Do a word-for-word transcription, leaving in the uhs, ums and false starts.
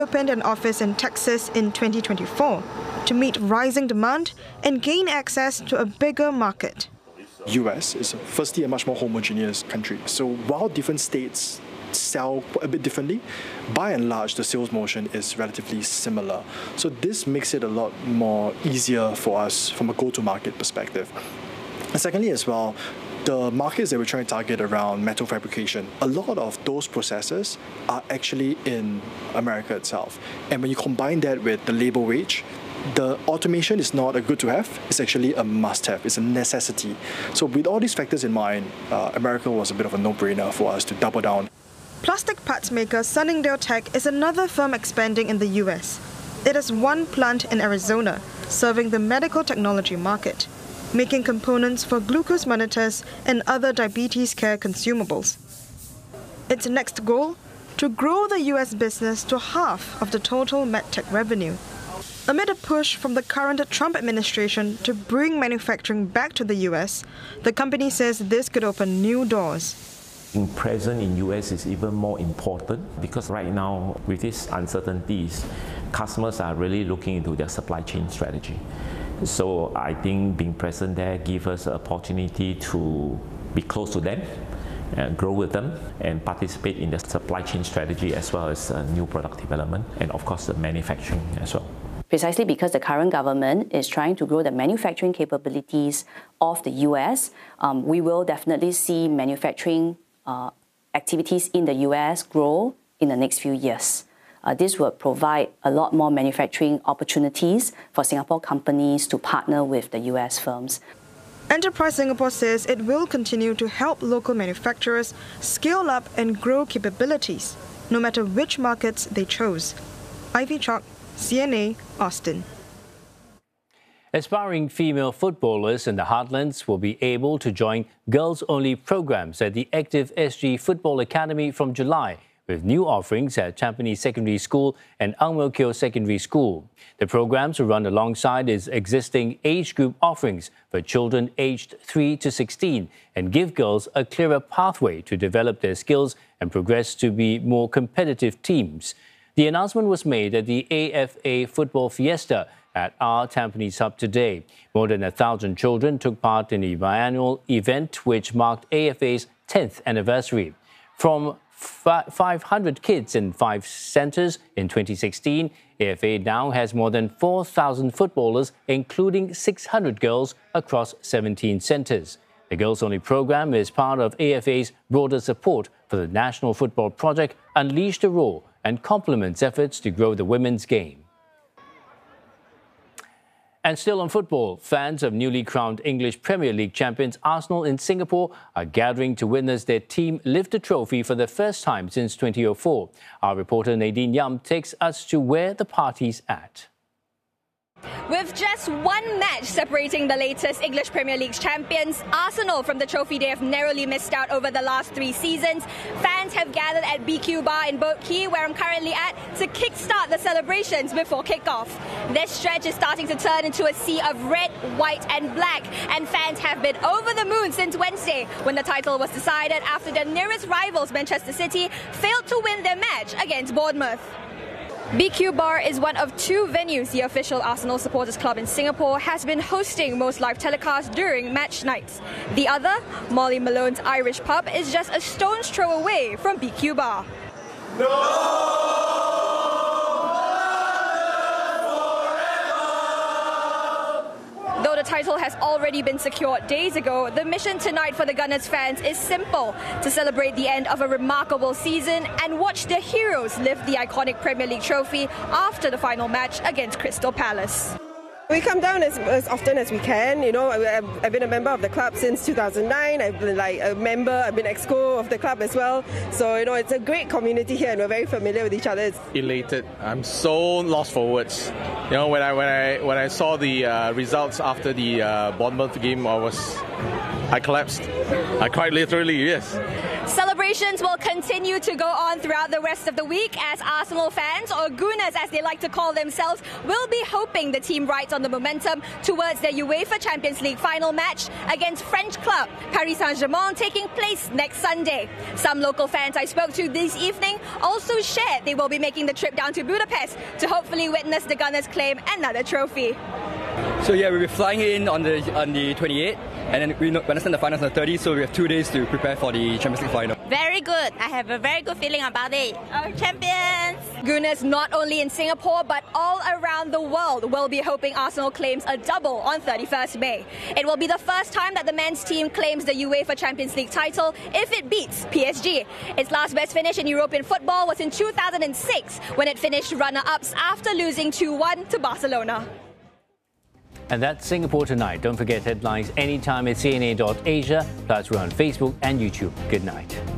opened an office in Texas in twenty twenty-four to meet rising demand and gain access to a bigger market. U S is firstly a much more homogeneous country. So while different states sell a bit differently, by and large the sales motion is relatively similar. So this makes it a lot more easier for us from a go-to-market perspective. And secondly as well, the markets that we're trying to target around metal fabrication, a lot of those processes are actually in America itself. And when you combine that with the labor wage, the automation is not a good to have, it's actually a must have, it's a necessity. So with all these factors in mind, uh, America was a bit of a no-brainer for us to double down. Plastic parts maker Sunningdale Tech is another firm expanding in the U S. It has one plant in Arizona, serving the medical technology market, making components for glucose monitors and other diabetes care consumables. Its next goal? To grow the U S business to half of the total medtech revenue. Amid a push from the current Trump administration to bring manufacturing back to the U S, the company says this could open new doors. Being present in U S is even more important because right now, with these uncertainties, customers are really looking into their supply chain strategy. So I think being present there gives us an opportunity to be close to them, and grow with them, and participate in the supply chain strategy as well as uh, new product development, and of course the manufacturing as well. Precisely because the current government is trying to grow the manufacturing capabilities of the U S, um, we will definitely see manufacturing uh, activities in the U S grow in the next few years. Uh, this will provide a lot more manufacturing opportunities for Singapore companies to partner with the U S firms. Enterprise Singapore says it will continue to help local manufacturers scale up and grow capabilities, no matter which markets they chose. Ivy Chalk, C N A, Austin. Aspiring female footballers in the Heartlands will be able to join girls-only programs at the Active S G Football Academy from July, with new offerings at Tampines Secondary School and Ang Mo Kio Secondary School. The programs will run alongside its existing age group offerings for children aged three to sixteen and give girls a clearer pathway to develop their skills and progress to be more competitive teams. The announcement was made at the A F A Football Fiesta at our Tampines Hub today. More than a thousand children took part in the biannual event, which marked A F A's tenth anniversary. From five hundred kids in five centres in twenty sixteen, A F A now has more than four thousand footballers, including six hundred girls across seventeen centres. The Girls Only programme is part of A F A's broader support for the National Football Project Unleash the Roar and complements efforts to grow the women's game. And still on football, fans of newly crowned English Premier League champions Arsenal in Singapore are gathering to witness their team lift the trophy for the first time since twenty oh four. Our reporter Nadine Yam takes us to where the party's at. With just one match separating the latest English Premier League champions, Arsenal from the trophy they have narrowly missed out over the last three seasons, fans have gathered at B Q Bar in Boat Quay, where I'm currently at, to kickstart the celebrations before kick-off. This stretch is starting to turn into a sea of red, white and black, and fans have been over the moon since Wednesday when the title was decided after their nearest rivals, Manchester City, failed to win their match against Bournemouth. B Q Bar is one of two venues the official Arsenal Supporters Club in Singapore has been hosting most live telecasts during match nights. The other, Molly Malone's Irish Pub, is just a stone's throw away from B Q Bar. No! Though the title has already been secured days ago, the mission tonight for the Gunners fans is simple: to celebrate the end of a remarkable season and watch the heroes lift the iconic Premier League trophy after the final match against Crystal Palace. We come down as, as often as we can. You know, I've, I've been a member of the club since two thousand nine. I've been like a member, I've been exco of the club as well. So, you know, it's a great community here and we're very familiar with each other. It's elated. I'm so lost for words. You know, when I when I when I saw the uh, results after the uh, Bournemouth game, I was I collapsed. I cried literally, yes. Celebrations will continue to go on throughout the rest of the week as Arsenal fans, or Gunners as they like to call themselves, will be hoping the team rides on the momentum towards their UEFA Champions League final match against French club Paris Saint-Germain, taking place next Sunday. Some local fans I spoke to this evening also shared they will be making the trip down to Budapest to hopefully witness the Gunners claim another trophy. So yeah, we'll be flying in on the on the twenty-eighth, and then we understand the finals on the thirtieth, so we have two days to prepare for the Champions League final. Very good. I have a very good feeling about it. Our champions! Gunners not only in Singapore but all around the world will be hoping Arsenal claims a double on thirty-first May. It will be the first time that the men's team claims the UEFA Champions League title if it beats P S G. Its last best finish in European football was in two thousand six when it finished runner-ups after losing two one to Barcelona. And that's Singapore Tonight. Don't forget headlines anytime at C N A dot Asia. Plus, we're on Facebook and YouTube. Good night.